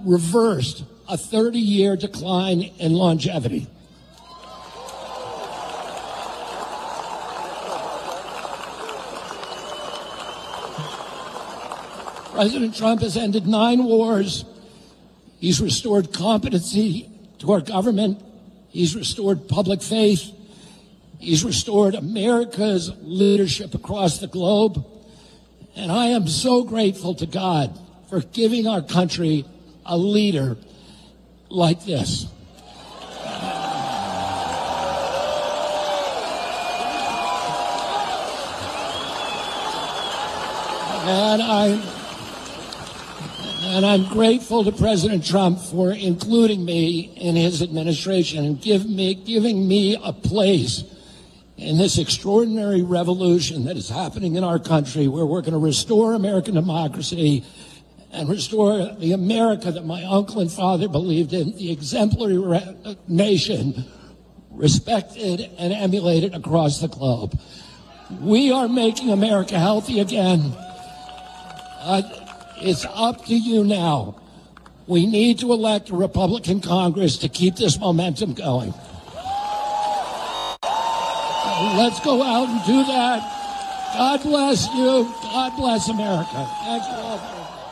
reversed a 30-year decline in longevity. President Trump has ended 9 wars. He's restored competency to our government. He's restored public faith. He's restored America's leadership across the globe. And I am so grateful to God for giving our country a leader like this. And I'm grateful to President Trump for including me in his administration and giving me a place in this extraordinary revolution that is happening in our country, where we're going to restore American democracy and restore the America that my uncle and father believed in, the exemplary nation respected and emulated across the globe. We are making America healthy again. It's up to you now. We need to elect a Republican Congress to keep this momentum going. Let's go out and do that. God bless you. God bless America. Thank you all.